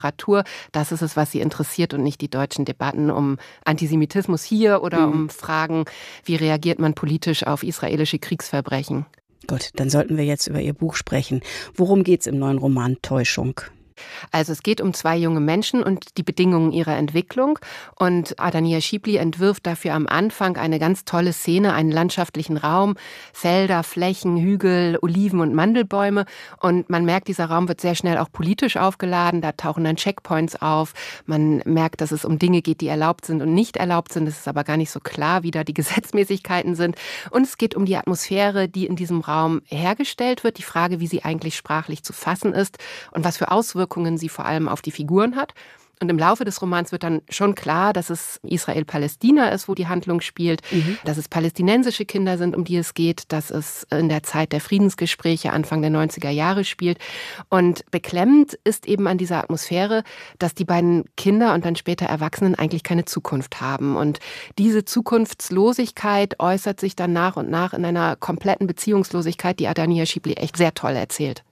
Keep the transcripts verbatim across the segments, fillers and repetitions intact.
Literatur. Das ist es, was sie interessiert und nicht die deutschen Debatten um Antisemitismus hier oder mhm. um Fragen, wie reagiert man politisch auf israelische Kriegsverbrechen. Gut, dann sollten wir jetzt über Ihr Buch sprechen. Worum geht's im neuen Roman Täuschung? Also es geht um zwei junge Menschen und die Bedingungen ihrer Entwicklung. Und Adania Shibli entwirft dafür am Anfang eine ganz tolle Szene, einen landschaftlichen Raum, Felder, Flächen, Hügel, Oliven und Mandelbäume. Und man merkt, dieser Raum wird sehr schnell auch politisch aufgeladen. Da tauchen dann Checkpoints auf. Man merkt, dass es um Dinge geht, die erlaubt sind und nicht erlaubt sind. Es ist aber gar nicht so klar, wie da die Gesetzmäßigkeiten sind. Und es geht um die Atmosphäre, die in diesem Raum hergestellt wird. Die Frage, wie sie eigentlich sprachlich zu fassen ist und was für Auswirkungen sie vor allem auf die Figuren hat. Und im Laufe des Romans wird dann schon klar, dass es Israel-Palästina ist, wo die Handlung spielt, mhm. dass es palästinensische Kinder sind, um die es geht, dass es in der Zeit der Friedensgespräche Anfang der neunziger Jahre spielt. Und beklemmend ist eben an dieser Atmosphäre, dass die beiden Kinder und dann später Erwachsenen eigentlich keine Zukunft haben. Und diese Zukunftslosigkeit äußert sich dann nach und nach in einer kompletten Beziehungslosigkeit, die Adania Shibli echt sehr toll erzählt.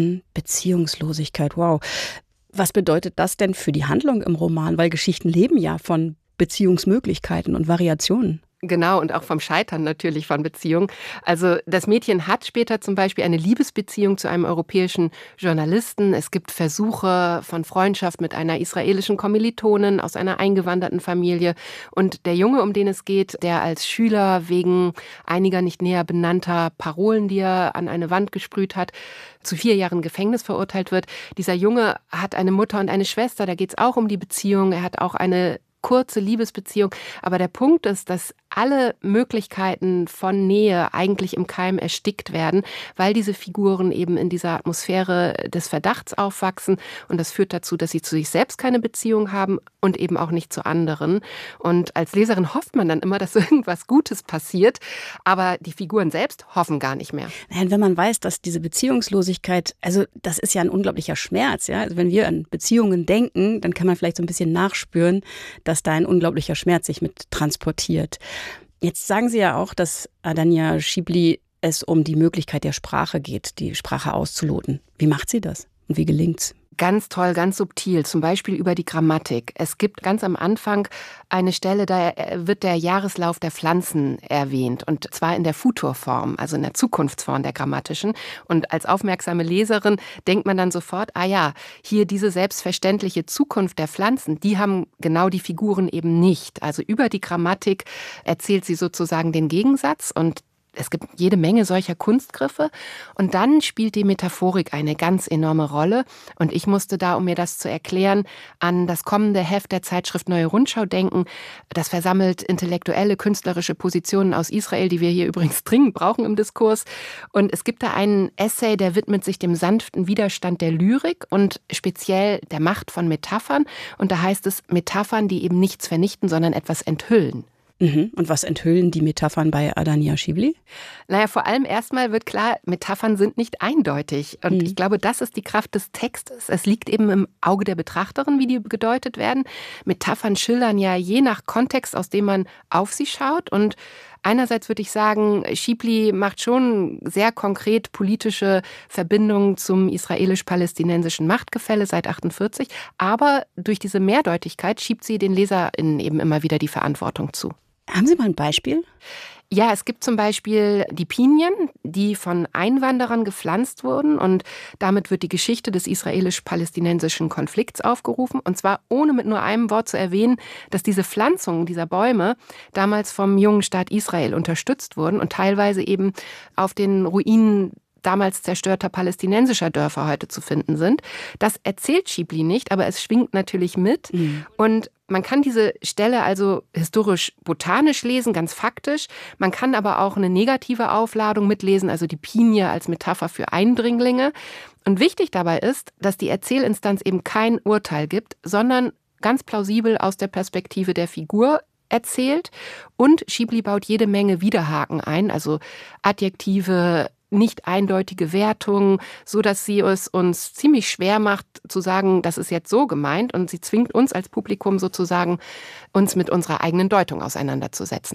Beziehungslosigkeit, wow. Was bedeutet das denn für die Handlung im Roman? Weil Geschichten leben ja von Beziehungsmöglichkeiten und Variationen. Genau, und auch vom Scheitern natürlich von Beziehungen. Also das Mädchen hat später zum Beispiel eine Liebesbeziehung zu einem europäischen Journalisten. Es gibt Versuche von Freundschaft mit einer israelischen Kommilitonin aus einer eingewanderten Familie. Und der Junge, um den es geht, der als Schüler wegen einiger nicht näher benannter Parolen, die er an eine Wand gesprüht hat, zu vier Jahren Gefängnis verurteilt wird. Dieser Junge hat eine Mutter und eine Schwester, da geht es auch um die Beziehung. Er hat auch eine kurze Liebesbeziehung. Aber der Punkt ist, dass alle Möglichkeiten von Nähe eigentlich im Keim erstickt werden, weil diese Figuren eben in dieser Atmosphäre des Verdachts aufwachsen. Und das führt dazu, dass sie zu sich selbst keine Beziehung haben und eben auch nicht zu anderen. Und als Leserin hofft man dann immer, dass irgendwas Gutes passiert. Aber die Figuren selbst hoffen gar nicht mehr. Nein, wenn man weiß, dass diese Beziehungslosigkeit, also das ist ja ein unglaublicher Schmerz. Ja? Also wenn wir an Beziehungen denken, dann kann man vielleicht so ein bisschen nachspüren, dass da ein unglaublicher Schmerz sich mit transportiert. Jetzt sagen Sie ja auch, dass Adania Shibli es um die Möglichkeit der Sprache geht, die Sprache auszuloten. Wie macht sie das und wie gelingt's? Ganz toll, ganz subtil, zum Beispiel über die Grammatik. Es gibt ganz am Anfang eine Stelle, da wird der Jahreslauf der Pflanzen erwähnt. Und zwar in der Futurform, also in der Zukunftsform der grammatischen. Und als aufmerksame Leserin denkt man dann sofort, ah ja, hier diese selbstverständliche Zukunft der Pflanzen, die haben genau die Figuren eben nicht. Also über die Grammatik erzählt sie sozusagen den Gegensatz und es gibt jede Menge solcher Kunstgriffe und dann spielt die Metaphorik eine ganz enorme Rolle und ich musste da, um mir das zu erklären, an das kommende Heft der Zeitschrift Neue Rundschau denken. Das versammelt intellektuelle, künstlerische Positionen aus Israel, die wir hier übrigens dringend brauchen im Diskurs. Und es gibt da einen Essay, der widmet sich dem sanften Widerstand der Lyrik und speziell der Macht von Metaphern. Und da heißt es Metaphern, die eben nichts vernichten, sondern etwas enthüllen. Und was enthüllen die Metaphern bei Adania Shibli? Naja, vor allem erstmal wird klar, Metaphern sind nicht eindeutig. Und mhm. ich glaube, das ist die Kraft des Textes. Es liegt eben im Auge der Betrachterin, wie die gedeutet werden. Metaphern schildern ja je nach Kontext, aus dem man auf sie schaut. Und einerseits würde ich sagen, Shibli macht schon sehr konkret politische Verbindungen zum israelisch-palästinensischen Machtgefälle seit achtundvierzig. Aber durch diese Mehrdeutigkeit schiebt sie den LeserInnen eben immer wieder die Verantwortung zu. Haben Sie mal ein Beispiel? Ja, es gibt zum Beispiel die Pinien, die von Einwanderern gepflanzt wurden und damit wird die Geschichte des israelisch-palästinensischen Konflikts aufgerufen und zwar ohne mit nur einem Wort zu erwähnen, dass diese Pflanzungen dieser Bäume damals vom jungen Staat Israel unterstützt wurden und teilweise eben auf den Ruinen damals zerstörter palästinensischer Dörfer heute zu finden sind. Das erzählt Shibli nicht, aber es schwingt natürlich mit. Mhm. Und man kann diese Stelle also historisch-botanisch lesen, ganz faktisch. Man kann aber auch eine negative Aufladung mitlesen, also die Pinie als Metapher für Eindringlinge. Und wichtig dabei ist, dass die Erzählinstanz eben kein Urteil gibt, sondern ganz plausibel aus der Perspektive der Figur erzählt. Und Shibli baut jede Menge Widerhaken ein, also Adjektive, nicht eindeutige Wertungen, so dass sie es uns ziemlich schwer macht, zu sagen, das ist jetzt so gemeint. Und sie zwingt uns als Publikum sozusagen, uns mit unserer eigenen Deutung auseinanderzusetzen.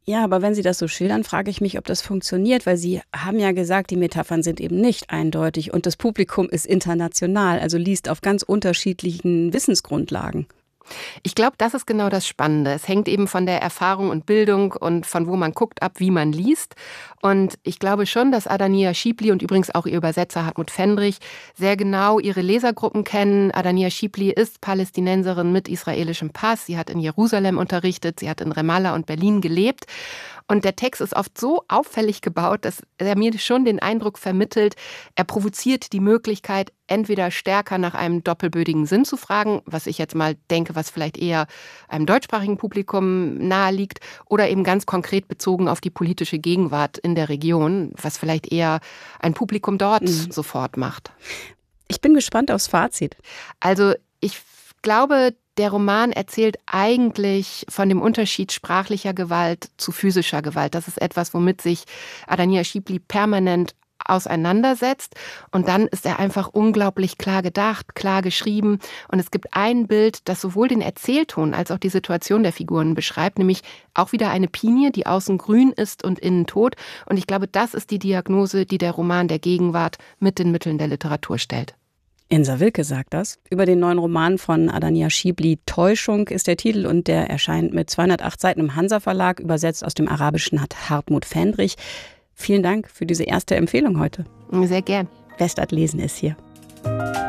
Ja, aber wenn Sie das so schildern, frage ich mich, ob das funktioniert, weil Sie haben ja gesagt, die Metaphern sind eben nicht eindeutig und das Publikum ist international, also liest auf ganz unterschiedlichen Wissensgrundlagen. Ich glaube, das ist genau das Spannende. Es hängt eben von der Erfahrung und Bildung und von wo man guckt ab, wie man liest. Und ich glaube schon, dass Adania Schiebli und übrigens auch ihr Übersetzer Hartmut Fendrich sehr genau ihre Lesergruppen kennen. Adania Schiebli ist Palästinenserin mit israelischem Pass. Sie hat in Jerusalem unterrichtet, sie hat in Ramallah und Berlin gelebt. Und der Text ist oft so auffällig gebaut, dass er mir schon den Eindruck vermittelt, er provoziert die Möglichkeit, entweder stärker nach einem doppelbödigen Sinn zu fragen, was ich jetzt mal denke, was vielleicht eher einem deutschsprachigen Publikum naheliegt, oder eben ganz konkret bezogen auf die politische Gegenwart in der Region, was vielleicht eher ein Publikum dort mhm. sofort macht. Ich bin gespannt aufs Fazit. Also ich glaube, der Roman erzählt eigentlich von dem Unterschied sprachlicher Gewalt zu physischer Gewalt. Das ist etwas, womit sich Adania Schiebli permanent auseinandersetzt. Und dann ist er einfach unglaublich klar gedacht, klar geschrieben. Und es gibt ein Bild, das sowohl den Erzählton als auch die Situation der Figuren beschreibt, nämlich auch wieder eine Pinie, die außen grün ist und innen tot. Und ich glaube, das ist die Diagnose, die der Roman der Gegenwart mit den Mitteln der Literatur stellt. Insa Wilke sagt das. Über den neuen Roman von Adania Schiebli, Täuschung ist der Titel und der erscheint mit zweihundertacht Seiten im Hansa Verlag. Übersetzt aus dem Arabischen hat Hartmut Fendrich. Vielen Dank für diese erste Empfehlung heute. Sehr gern. Westart lesen ist hier.